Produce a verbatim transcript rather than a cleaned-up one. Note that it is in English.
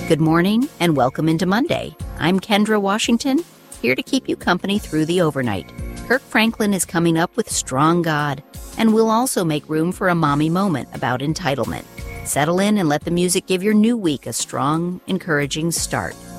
Good morning and welcome into Monday. I'm Kendra Washington, here to keep you company through the overnight. Kirk Franklin is coming up with Strong God, and we'll also make room for a mommy moment about entitlement. Settle in and let the music give your new week a strong, encouraging start.